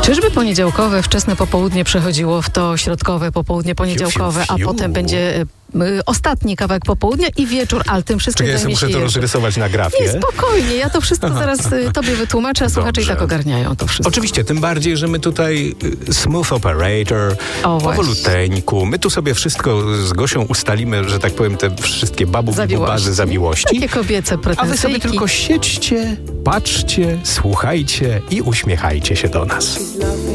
Czyżby poniedziałkowe, wczesne popołudnie przechodziło w to środkowe popołudnie poniedziałkowe, a potem będzie ostatni kawałek popołudnia i wieczór, ale tym wszystkim Czekaj, ja zajmie muszę się to Jerzy. rozrysować na grafie. Nie, spokojnie, ja to wszystko zaraz tobie wytłumaczę, a słuchacze i tak ogarniają to wszystko. Oczywiście, tym bardziej, że my tutaj smooth operator, powoluteńku, my tu sobie wszystko z Gosią ustalimy, że tak powiem, te wszystkie bazy zawiłości. Takie kobiece A pretensje. wy sobie tylko siedźcie, patrzcie, słuchajcie i uśmiechajcie się do nas.